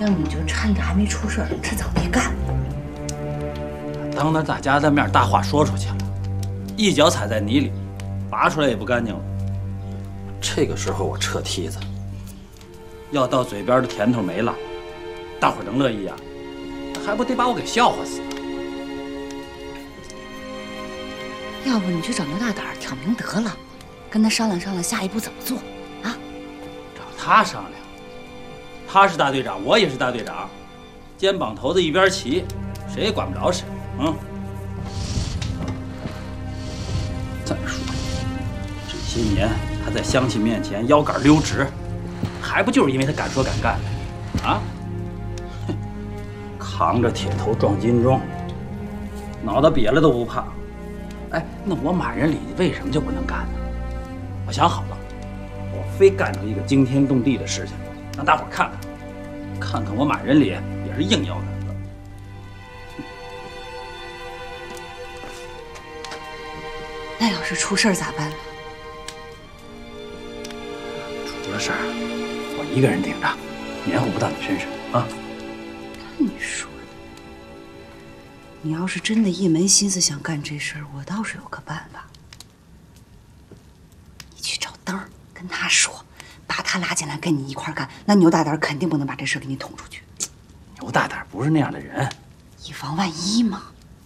要你就趁着还没出事儿，趁早别干。 当着大家的面大话说出去了，一脚踩在泥里，拔出来也不干净了。这个时候我撤梯子，要到嘴边的甜头没了，大伙能乐意啊？还不得把我给笑话死？ 要不你去找牛大胆挑明得了，跟他商量商量下一步怎么做啊？ 找他商量。他是大队长，我也是大队长，肩膀头子一边齐，谁也管不着谁。再说，这些年他在乡亲面前腰杆溜直，还不就是因为他敢说敢干的啊？哼，扛着铁头撞金钟，脑袋瘪了都不怕。哎，那我马人里为什么就不能干呢？我想好了，我非干出一个惊天动地的事情，让大伙看看我马人里也是硬腰杆子。 那要是出事儿咋办呢？ 出了事儿，我一个人顶着，黏糊不到你身上啊。 跟你说的，你要是真的一门心思想干这事儿，我倒是有个办法。你去找灯儿，跟他说，把他拉进来跟你一块儿干，那牛大胆肯定不能把这事儿给你捅出去。 牛大胆不是那样的人， 以防万一嘛。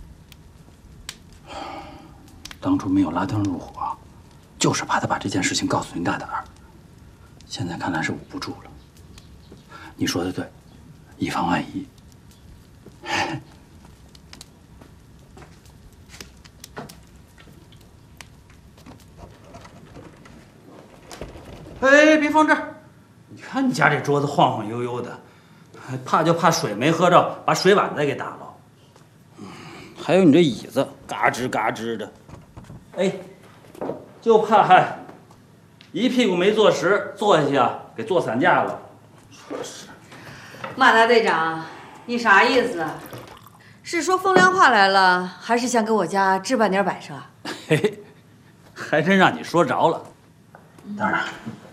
当初没有拉灯入伙，就是怕他把这件事情告诉牛大胆。现在看来是捂不住了。你说的对，以防万一。哎，别放这儿！你看你家这桌子晃晃悠悠的，怕就怕水没喝着，把水碗再给打了。还有你这椅子，嘎吱嘎吱的。哎，就怕还一屁股没坐实，坐下去啊，给坐散架了。说是。 马大队长，你啥意思啊？是说风凉话来了，还是想给我家置办点摆设？ 嘿嘿，还真让你说着了。当然，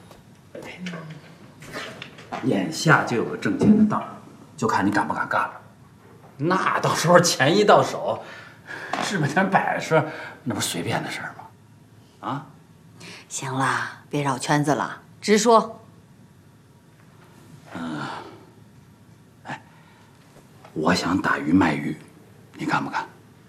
眼下就有个挣钱的道，就看你敢不敢干了。那到时候钱一到手，置办点摆设，那不随便的事儿吗？啊？ 行了，别绕圈子了，直说。 我想打鱼卖鱼，你干不干？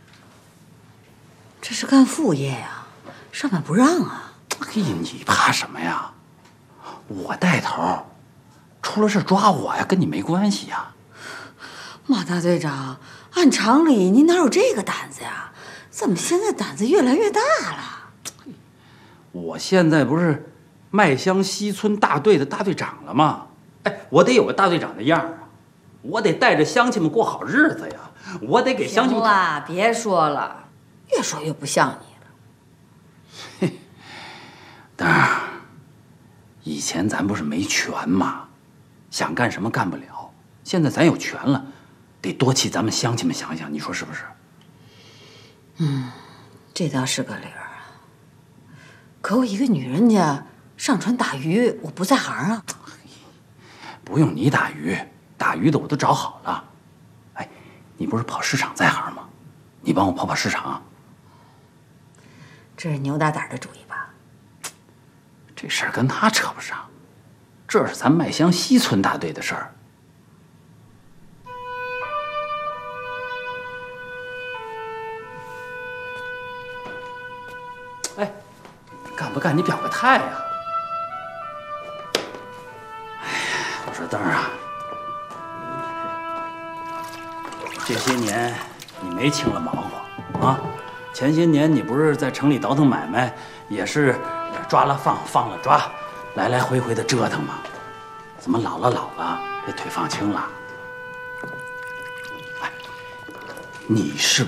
这是干副业呀，上面不让啊。 嘿，你怕什么呀？我带头，出了事抓我呀，跟你没关系呀。 马大队长，按常理您哪有这个胆子呀？怎么现在胆子越来越大了？ 我现在不是麦乡西村大队的大队长了吗？哎，我得有个大队长的样儿啊，我得带着乡亲们过好日子呀，我得给乡亲们。 行了，别说了，越说越不像你了。 嘿，当然，以前咱不是没权吗？想干什么干不了，现在咱有权了，得多替咱们乡亲们想想，你说是不是？ 这倒是个理儿啊。可我一个女人家上船打鱼，我不在行啊。 不用你打鱼，打鱼的我都找好了。哎，你不是跑市场在行吗？你帮我跑跑市场。 这是牛大胆的主意吧？ 这事儿跟他扯不上，这是咱麦乡西村大队的事儿。哎，干不干你表个态呀？哎呀，我说灯儿啊，这些年你没轻了忙活啊。前些年你不是在城里倒腾买卖，也是抓了放，放了抓，来来回回的折腾吗？怎么老了，这腿放轻了？哎，你是